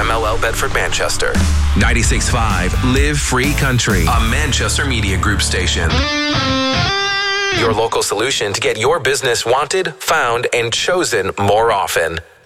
MLL Bedford Manchester. 96.5 Live Free Country, a Manchester Media Group station. Your local solution to get your business wanted, found, and chosen more often.